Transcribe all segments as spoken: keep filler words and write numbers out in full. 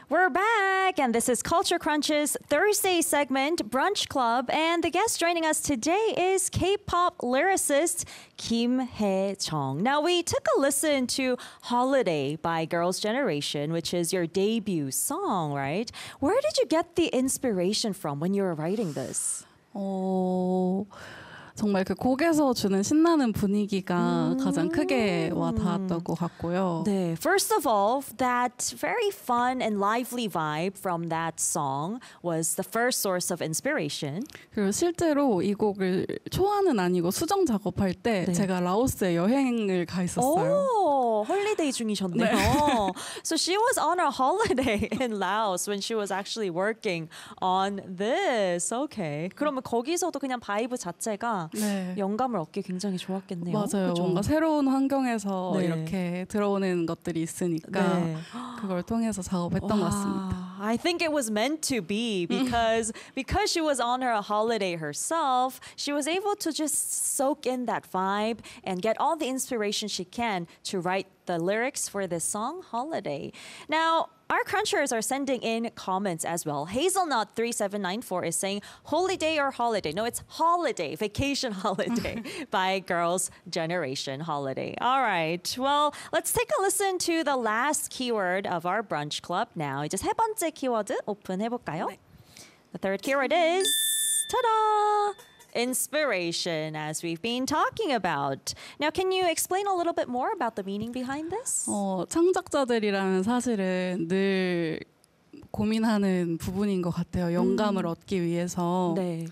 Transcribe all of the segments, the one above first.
We're back, and this is Culture Crunch's Thursday segment, Brunch Club. And the guest joining us today is K-pop lyricist Kim Hae-jung. Now, we took a listen to Holiday by Girls' Generation, which is your debut song, right? Where did you get the inspiration from when you were writing this? 어, 정말 그 곡에서 주는 신나는 분위기가 음~ 가장 크게 와 닿았던 것 같고요. 네, first of all, that very fun and lively vibe from that song was the first source of inspiration. 그리고 실제로 이 곡을 초안은 아니고 수정 작업할 때 네. 제가 라오스에 여행을 가 있었어요. 오, 홀리데이 중이셨네요. 네. So she was on a holiday in Laos when she was actually working on this. Okay. 그러면 거기서도 그냥 바이브 자체가 네. 영감을 얻기 굉장히 좋았겠네요. 맞아요. 그렇죠? 뭔가 새로운 환경에서 네. 이렇게 들어오는 것들이 있으니까 네. 그걸 통해서 작업했던 와, 것 같습니다. I think it was meant to be because because she was on her holiday herself, she was able to just soak in that vibe and get all the inspiration she can to write the lyrics for this song, Holiday. Now, our crunchers are sending in comments as well. Hazelnut three seven nine four is saying, holiday or holiday? No, it's holiday, vacation holiday by Girls' Generation Holiday. All right, well, let's take a listen to the last keyword of our brunch club now. 이제 세 번째 키워드 오픈해볼까요? 네. The third keyword is, ta-da! Inspiration, as we've been talking about. Now, can you explain a little bit more about the meaning behind this? 어, 창작자들이라면 사실은 늘 고민하는 부분인 것 같아요. 영감을 음. 얻기 위해서. 네.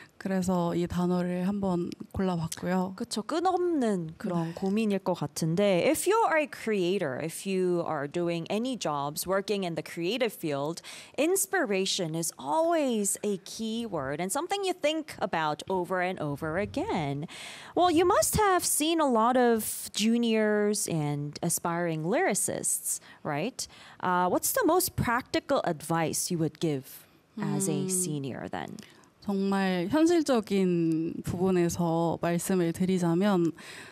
그래서 이 단어를 한번 골라봤고요. 그렇죠. 끝없는 그런 네. 고민일 것 같은데 if you are a creator, if you are doing any jobs working in the creative field, inspiration is always a key word and something you think about over and over again. Well, you must have seen a lot of juniors and aspiring lyricists, right? Uh, what's the most practical advice you would give as a senior then? 정말 현실적인 부분에서 말씀을 드리자면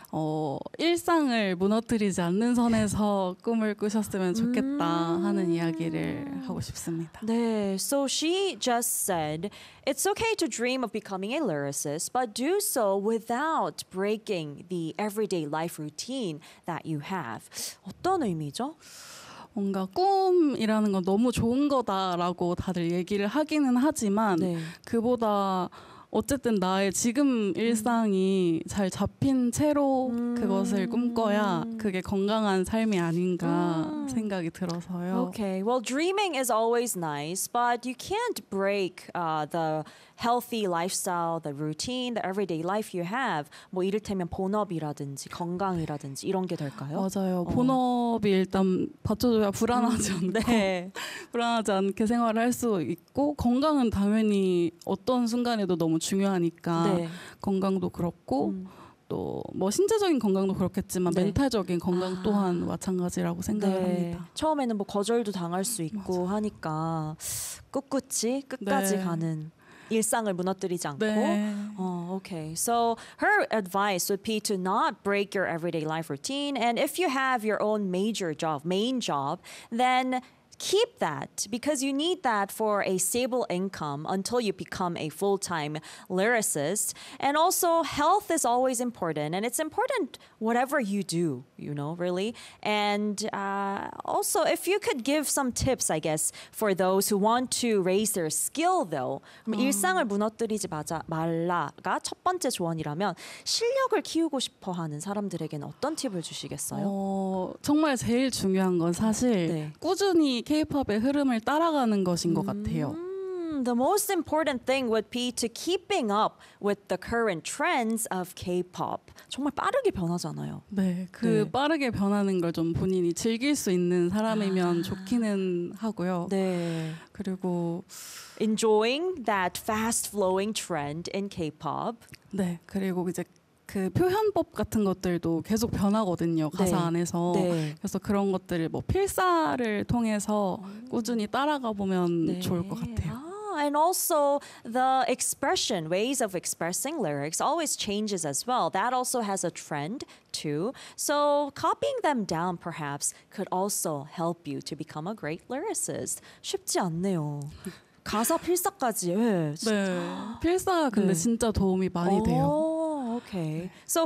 어, 일상을 무너뜨리지 않는 선에서 꿈을 꾸셨으면 좋겠다 하는 이야기를 하고 싶습니다. 네, so she just said it's okay to dream of becoming a lyricist, but do so without breaking the everyday life routine that you have. 어떤 의미죠? 뭔가 꿈이라는 건 너무 좋은 거다라고 다들 얘기를 하기는 하지만 네. 그보다 어쨌든 나의 지금 일상이 음. 잘 잡힌 채로 음. 그것을 꿈꿔야 그게 건강한 삶이 아닌가 음. 생각이 들어서요. Okay, well, dreaming is always nice, but you can't break uh, the healthy lifestyle, the routine, the everyday life you have. 뭐 이를테면 본업이라든지 건강이라든지 이런 게 될까요? 맞아요. 어. 본업이 일단 받쳐줘야 불안하지 않고 네. 불안하지 않게 생활을 할 수 있고 건강은 당연히 어떤 순간에도 너무 중요하니까 네. 건강도 그렇고 음. 또 뭐 신체적인 건강도 그렇겠지만 네. 멘탈적인 건강 아. 또한 마찬가지라고 생각을 네. 합니다. 처음에는 뭐 거절도 당할 수 있고 맞아. 하니까 꿋꿋이 끝까지 네. 가는 일상을 무너뜨리지 않고. 네. Oh, okay. So her advice would be to not break your everyday life routine, and if you have your own major job, main job, then keep that because you need that for a stable income until you become a full-time lyricist. And also health is always important, and it's important whatever you do, you know, really. And uh, also if you could give some tips, I guess, for those who want to raise their skill though. 음. 일상을 무너뜨리지 마자, 말라가 첫 번째 조언이라면 실력을 키우고 싶어 하는 사람들에게는 어떤 팁을 주시겠어요? 어, 정말 제일 중요한 건 사실 네. 꾸준히 K-팝의 흐름을 따라가는 것인 것 같아요. The most important thing would be to keeping up with the current trends of K-pop. 정말 빠르게 변하잖아요. 네, 그 네. 빠르게 변하는 걸 좀 본인이 즐길 수 있는 사람이면 아. 좋기는 하고요. 네. 그리고 enjoying that fast-flowing trend in K-pop. 네, 그리고 이제 그 표현법 같은 것들도 계속 변하거든요. 가사 네. 안에서. 네. 그래서 그런 것들을 뭐 필사를 통해서 꾸준히 따라가 보면 네. 좋을 것 같아요. 아, and also the expression, ways of expressing lyrics always changes as well. That also has a trend too. So copying them down perhaps could also help you to become a great lyricist. 쉽지 않네요. 가사 필사까지. 예. 네. 필사가 근데 네. 진짜 도움이 많이 돼요. Oh, okay. So